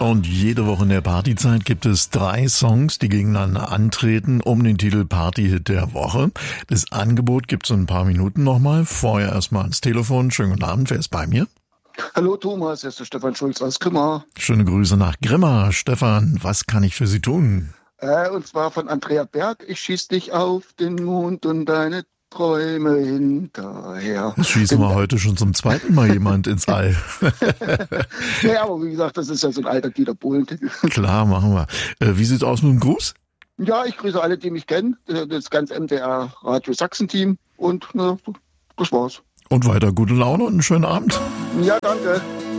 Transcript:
Und jede Woche in der Partyzeit gibt es 3 Songs, die gegeneinander antreten, um den Titel Partyhit der Woche. Das Angebot gibt's in ein paar Minuten nochmal. Vorher erstmal ans Telefon. Schönen guten Abend, wer ist bei mir? Hallo Thomas, hier ist der Stefan Schulz aus Grimma. Schöne Grüße nach Grimma. Stefan, was kann ich für Sie tun? Und zwar von Andrea Berg. Ich schieß dich auf den Mond und deine Träume hinterher. Das schießen wir heute schon zum 2. Mal jemand ins All. Ja, aber wie gesagt, das ist ja so ein alter Dieter Bohlen-Titel. Klar, machen wir. Wie sieht's aus mit dem Gruß? Ja, ich grüße alle, die mich kennen. Das ganze MDR Radio Sachsen-Team. Und das war's. Und weiter gute Laune und einen schönen Abend. Ja, danke.